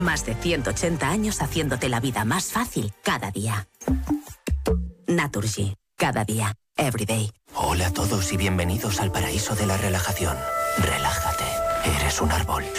Más de 180 años haciéndote la vida más fácil cada día. Naturgy. Cada día. Every day. Hola a todos y bienvenidos al paraíso de la relajación. Relájate. Eres un árbol.